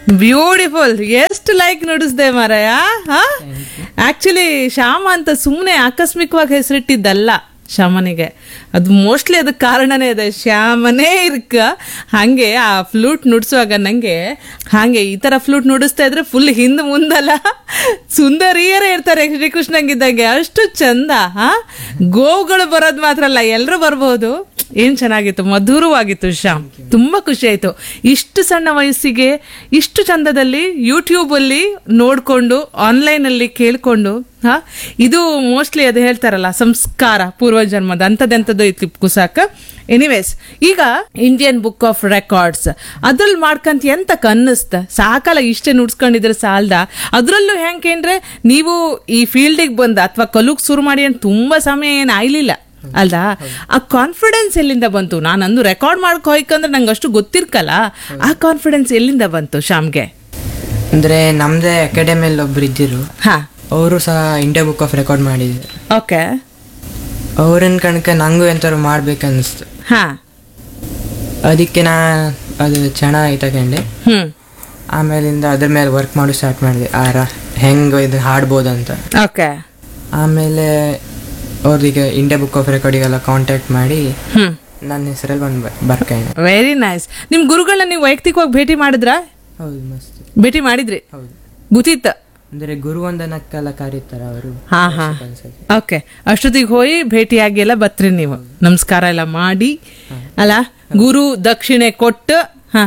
Beautiful. ಎಷ್ಟು like ನುಡಿಸ್ದೆ ಮಾರಾಯ. Actually Shyama ಅಂತ ಸುಮ್ಮನೆ ಆಕಸ್ಮಿಕವಾಗಿ ಹೆಸರಿಟ್ಟಿದ್ದಲ್ಲ ಶ್ಯಾಮನಿಗೆ. ಅದು ಮೋಸ್ಟ್ಲಿ ಅದಕ್ಕೆ ಕಾರಣನೇ ಇದೆ, ಶ್ಯಾಮನೇ ಇರ್ಕ. ಹಾಗೆ ಆ ಫ್ಲೂಟ್ ನುಡಿಸುವಾಗ ನಂಗೆ ಹಾಗೆ ಈ ತರ ಫ್ಲೂಟ್ ನುಡಿಸ್ತಾ ಇದ್ರೆ ಫುಲ್ ಹಿಂದ್ ಮುಂದಲ್ಲ ಸುಂದರಿಯರೇ ಇರ್ತಾರೆ ಶ್ರೀಕೃಷ್ಣಂಗಿದ್ದಂಗೆ, ಅಷ್ಟು ಚಂದ. ಗೋವುಗಳು ಬರೋದು ಮಾತ್ರ ಅಲ್ಲ, ಎಲ್ಲರೂ ಬರ್ಬೋದು. ಏನ್ ಚೆನ್ನಾಗಿತ್ತು, ಮಧುರವಾಗಿತ್ತು ಶ್ಯಾಮ್. ತುಂಬಾ ಖುಷಿ ಆಯ್ತು. ಇಷ್ಟು ಸಣ್ಣ ವಯಸ್ಸಿಗೆ ಇಷ್ಟು ಚಂದದಲ್ಲಿ ಯೂಟ್ಯೂಬ್ ಅಲ್ಲಿ ನೋಡ್ಕೊಂಡು ಆನ್ಲೈನ್ ಅಲ್ಲಿ ಕೇಳ್ಕೊಂಡು ಇದು ಮೋಸ್ಟ್ಲಿ ಅದು ಹೇಳ್ತಾರಲ್ಲ ಸಂಸ್ಕಾರ ಪೂರ್ವಜನ್ಮದ ಅಂಥದ್ದೆಂಥದ್ದು ಇತ್ತು ಕುಸಾಕ. ಎನಿವೇಸ್, ಈಗ ಇಂಡಿಯನ್ ಬುಕ್ ಆಫ್ ರೆಕಾರ್ಡ್ಸ್ ಅದ್ರಲ್ಲಿ ಮಾಡ್ಕಂತ ಎಂತಕ್ ಅನ್ನಿಸ್ತ, ಸಾಕಲ್ಲ ಇಷ್ಟೇ ನುಡ್ಸ್ಕೊಂಡಿದ್ರೆ ಸಾಲ್ದ. ಅದ್ರಲ್ಲೂ ಹೆಂಗೇನ್ರೆ ನೀವು ಈ ಫೀಲ್ಡಿಗೆ ಬಂದ ಅಥವಾ ಕಲುಗ್ ಶುರು ಮಾಡಿ ಅಂತ ತುಂಬಾ ಸಮಯ ಏನು ಆಯ್ಲಿಲ್ಲ ಅಲ್ದ. ಆ ಕಾನ್ಫಿಡೆನ್ಸ್ ಎಲ್ಲಿಂದ ಬಂತು? ನಾನಂದು ರೆಕಾರ್ಡ್ ಮಾಡ್ಕೊ ಹೋಯ್ಕಂದ್ರೆ ನಂಗೆ ಅಷ್ಟು ಗೊತ್ತಿರ್ಕಲ್ಲ, ಆ ಕಾನ್ಫಿಡೆನ್ಸ್ ಎಲ್ಲಿಂದ ಬಂತು ಶ್ಯಾಮ್ಗೆ? ಅಂದ್ರೆ ನಮ್ದೇ ಅಕಾಡೆಮಿಯಲ್ಲಿ ಒಬ್ರು ಇದ್ದಿರು, ಹಾ, ಅವರು ಸಹ ಇಂಡಿಯಾ ಬುಕ್ ಆಫ್ ರೆಕಾರ್ಡ್ ಮಾಡಿದ್ರು. ಓಕೆ. ಅವ್ರನ್ನ ಕಣಕ ನಂಗೂ ಎಂತಾರು ಮಾಡ್ಬೇಕನ್ನಿಸ್ತು. ಹಾ, ಅದಕ್ಕೆ ನಾ ಅದು ಚೆನ್ನಾಗಿ ತಗೊಂಡೆ. ಆಮೇಲಿಂದ ಅದ್ರ ಮೇಲೆ ವರ್ಕ್ ಮಾಡಿ ಸ್ಟಾರ್ಟ್ ಮಾಡಿದೆ, ಹೆಂಗ ಇದು ಹಾಡ್ಬೋದಂತ. ಓಕೆ. ಆಮೇಲೆ ಅವ್ರಿಗೆ ಇಂಡಿಯಾ ಬುಕ್ ಆಫ್ ರೆಕಾರ್ಡಿಗೆಲ್ಲ ಕಾಂಟ್ಯಾಕ್ಟ್ ಮಾಡಿ ನನ್ನ ಹೆಸರಲ್ಲಿ ಒಂದು ಬರ್ಕೊಂಡೆ. Very nice. ನಿಮ್ ಗುರುಗಳನ್ನ ನೀವು ವೈಯಕ್ತಿಕವಾಗಿ ಭೇಟಿ ಮಾಡಿದ್ರಾ? ಹೌದು, ಮಸ್ತ್ ಭೇಟಿ ಮಾಡಿದ್ರಿ? ಹೌದು, ಗೊತ್ತಿತ್ತ? ಅಂದ್ರೆ ಗುರುವಂದನಕ್ಕೆಲ್ಲ ಕರೀತಾರ ಅವರು. ಹಾ ಹಾ, ಓಕೆ. ಅಷ್ಟೊತ್ತಿಗೆ ಹೋಗಿ ಭೇಟಿಯಾಗಿ ಎಲ್ಲ ಬತ್ರಿ ನೀವು, ನಮಸ್ಕಾರ ಎಲ್ಲ ಮಾಡಿ ಅಲ್ಲ, ಗುರು ದಕ್ಷಿಣೆ ಕೊಟ್ಟು. ಹಾ,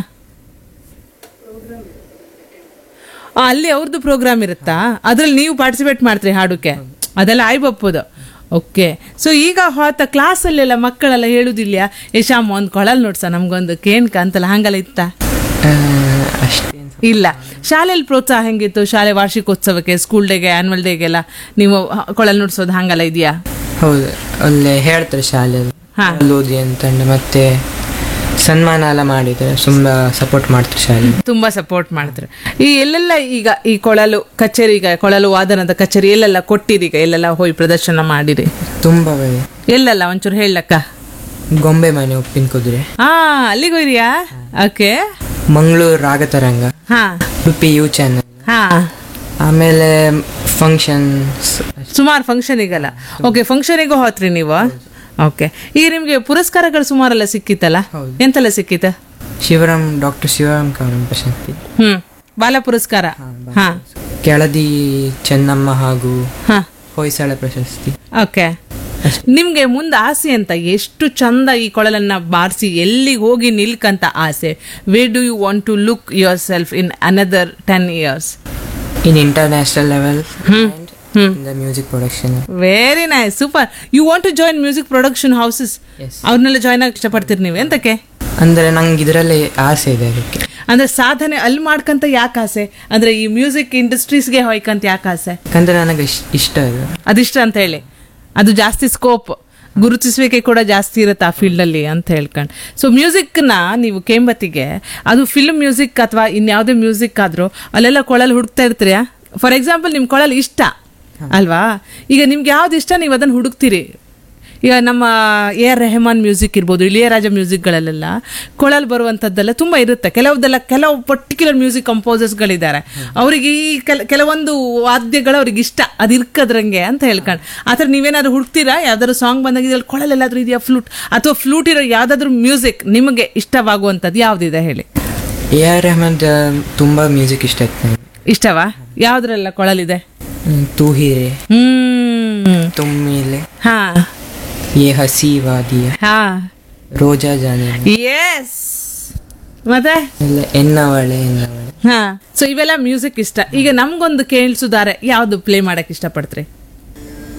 ಅಲ್ಲಿ ಅವ್ರದ್ದು ಪ್ರೋಗ್ರಾಮ್ ಇರುತ್ತಾ, ಅದ್ರಲ್ಲಿ ನೀವು ಪಾರ್ಟಿಸಿಪೇಟ್ ಮಾಡ್ತೀರಿ ಹಾಡುಕ್ಕೆ, ಅದೆಲ್ಲ ಆಯ್ಬಪ್ಪದು. ಓಕೆ. ಸೊ ಈಗ ಹೊತ್ತ ಕ್ಲಾಸಲ್ಲೆಲ್ಲ ಮಕ್ಕಳೆಲ್ಲ ಹೇಳುದಿಲ್ಲ, ಯಶಾಮ್ ಒಂದು ಕೊಳಲ್ ನೋಡ್ಸ ನಮ್ಗೊಂದು ಕೇಣ್ಕ ಅಂತಲ್ಲ, ಹಂಗೆಲ್ಲ ಇತ್ತ? ಇಲ್ಲ. ಶಾಲೆಯಲ್ಲಿ ಪ್ರೋತ್ಸಾಹ ಹೆಂಗಿತ್ತು? ಶಾಲೆ ವಾರ್ಷಿಕೋತ್ಸವಕ್ಕೆ, ಸ್ಕೂಲ್ ಡೇಗೆ, ಆನ್ಯುವಲ್ ಡೇಗೆಲ್ಲ ನೀವು ಕೊಳಲ್ ನುಡ್ಸೋದು ಹಂಗೆಲ್ಲ ಇದೆಯಾ? ಹೌದು, ಅಲ್ಲೇ ಹೇಳ್ತಾರೆ ಶಾಲೆಯಲ್ಲಿ ಓದಿ ಅಂತಂದು, ಮತ್ತೆ ಸನ್ಮಾನ ಎಲ್ಲ ಮಾಡಿದ್ರೆ ತುಂಬಾ ಸಪೋರ್ಟ್ ಮಾಡ್ತಾರೆ ಶಾಲೆ, ತುಂಬಾ ಸಪೋರ್ಟ್ ಮಾಡ್ತಾರೆ. ಈ ಎಲ್ಲೆಲ್ಲ ಈಗ ಈ ಕೊಳಲು ಕಚೇರಿ, ಈಗ ಕೊಳಲು ವಾದನದ ಕಚೇರಿ ಎಲ್ಲೆಲ್ಲ ಕೊಟ್ಟಿರಿ? ಈಗ ಎಲ್ಲೆಲ್ಲ ಹೋಗಿ ಪ್ರದರ್ಶನ ಮಾಡಿರಿ? ತುಂಬಾ ಎಲ್ಲೆಲ್ಲ ಒಂಚೂರು ಹೇಳಕ್ಕ. ಗೊಂಬೆ ಮನೆ, ಉಪ್ಪಿನ ಕುದುರೆ, ಅಲ್ಲಿಗೆ ಹೋಯ್ರಿಯಾ? Okay. Mangaluru ರಾಗತರಂಗ, Udupi you channel, ಆಮೇಲೆ ಫಂಕ್ಷನ್ಸ್, ಸುಮಾರು ಫಂಕ್ಷನಿಗಲ್ಲ. ಓಕೆ, ಫಂಕ್ಷನಿಗೂ ಹೋತ್ರಿ ನೀವು? ಓಕೆ. ಈಗ ನಿಮ್ಗೆ ಪುರಸ್ಕಾರಗಳು ಸುಮಾರೆಲ್ಲ ಸಿಕ್ಕಿತ್ತಲ್ಲ, ಎಂತೆಲ್ಲ ಸಿಕ್ಕಿತ್ತ? ಡಾಕ್ಟರ್ ಶಿವರಾಮ್ ಕಾನೂನು ಪ್ರಶಸ್ತಿ, ಬಾಲ ಪುರಸ್ಕಾರ, ಕೆಳದಿ ಚೆನ್ನಮ್ಮ ಹಾಗೂ ಹೊಯ್ಸಳ ಪ್ರಶಸ್ತಿ. ಓಕೆ. ನಿಮ್ಗೆ ಮುಂದೆ ಆಸೆ ಅಂತ, ಎಷ್ಟು ಚಂದ ಈ ಕೊಳಲನ್ನ ಬಾರಿಸಿ ಎಲ್ಲಿಗೆ ಹೋಗಿ ನಿಲ್ಕಂತ ಆಸೆ? Where do you want to look your self in another 10 years? In international level the music production. Very nice, super. You want to join music production houses? Yes. ಅವ್ರನ್ನೆಲ್ಲ ಜಾಯ್ನ್ ಆಗಿ ಇಷ್ಟಪಡ್ತೀರಿ ನೀವು? ಎಂತಕ್ಕೆ? ಅಂದ್ರೆ ನಂಗೆ ಇದರಲ್ಲಿ ಆಸೆ ಇದೆ. ಅದಕ್ಕೆ ಅಂದ್ರೆ ಸಾಧನೆ ಅಲ್ಲಿ ಮಾಡ್ಕಂತ ಯಾಕೆ ಆಸೆ? ಅಂದ್ರೆ ಈ ಮ್ಯೂಸಿಕ್ ಇಂಡಸ್ಟ್ರೀಸ್ಗೆ ಹೋಯ್ಕಂತ ಯಾಕೆ ಆಸೆ? ಯಾಕಂದ್ರೆ ನನಗೆ ಇಷ್ಟ ಅದಿಷ್ಟ ಅಂತ ಹೇಳಿ, ಅದು ಜಾಸ್ತಿ ಸ್ಕೋಪ್, ಗುರುತಿಸುವಿಕೆ ಕೂಡ ಜಾಸ್ತಿ ಇರುತ್ತೆ ಆ ಫೀಲ್ಡ್ ಅಲ್ಲಿ ಅಂತ ಹೇಳ್ಕೊಂಡು. ಸೊ ಮ್ಯೂಸಿಕ್ನ ನೀವು ಕೇಂಬತ್ತಿಗೆ, ಅದು ಫಿಲ್ಮ್ ಮ್ಯೂಸಿಕ್ ಅಥವಾ ಇನ್ಯಾವುದೇ ಮ್ಯೂಸಿಕ್ ಆದ್ರೂ ಅಲ್ಲೆಲ್ಲ ಕೊಳಲು ಹುಡುಕ್ತಾ ಇರ್ತೀರಾ? ಫಾರ್ ಎಕ್ಸಾಂಪಲ್ ನಿಮ್ ಕೊಳಲು ಇಷ್ಟ ಅಲ್ವಾ? ಈಗ ನಿಮ್ಗೆ ಯಾವ್ದು ಇಷ್ಟ ನೀವು ಅದನ್ನು ಹುಡುಕ್ತೀರಿ. ಈಗ ನಮ್ಮ AR ರೆಹಮಾನ್ ಮ್ಯೂಸಿಕ್ ಇರ್ಬೋದು, ಇಳಿಯರಾಜ ಮ್ಯೂಸಿಕ್ಗಳಲ್ಲೆಲ್ಲ ಕೊಳಲ್ ಬರುವಂಥದ್ದೆಲ್ಲ ತುಂಬ ಇರುತ್ತೆ. ಕೆಲವು ಪರ್ಟಿಕ್ಯುಲರ್ ಮ್ಯೂಸಿಕ್ ಕಂಪೋಸರ್ಸ್ಗಳಿದ್ದಾರೆ, ಅವರಿಗೆ ಈ ಕೆಲವೊಂದು ವಾದ್ಯಗಳು ಅವ್ರಿಗೆ ಇಷ್ಟ, ಅದು ಇರ್ಕದ್ರಂಗೆ ಅಂತ ಹೇಳ್ಕೊಂಡು. ಆ ಥರ ನೀವೇನಾದ್ರು ಹುಡುಕ್ತೀರಾ? ಯಾವ್ದಾದ್ರು ಸಾಂಗ್ ಬಂದಾಗ ಇದ್ರಲ್ಲಿ ಕೊಳಲೆಲ್ಲಾದ್ರೂ ಇದೆಯಾ, ಫ್ಲೂಟ್ ಅಥವಾ ಫ್ಲೂಟ್ ಇರೋ ಯಾವ್ದಾದ್ರು ಮ್ಯೂಸಿಕ್ ನಿಮಗೆ ಇಷ್ಟವಾಗುವಂಥದ್ದು ಯಾವುದಿದೆ ಹೇಳಿ? AR ರೆಹಮಾನ್ ತುಂಬಾ ಮ್ಯೂಸಿಕ್ ಇಷ್ಟ ಆಯ್ತು. ಇಷ್ಟವಾ? ಯಾವ್ದ್ರೆಲ್ಲ ಕೊಳಲಿದೆ? ತೂ ಹೀರೆ, ತುಮ್ಮಿಲೆ, ಯೇ ಹಸಿ ವಾದಿಯ, ರೋಜಾ ಜಾನೆ, ಎಸ್, ಮತ್ತೆ ಎನ್ನವಳೆ. ಸೊ ಇವೆಲ್ಲ ಮ್ಯೂಸಿಕ್ ಇಷ್ಟ. ಈಗ ನಮ್ಗೊಂದು ಕೇಳಿಸುದಾರೆ, ಯಾವ್ದು ಪ್ಲೇ ಮಾಡಕ್ ಇಷ್ಟಪಡ್ತೀರಿ?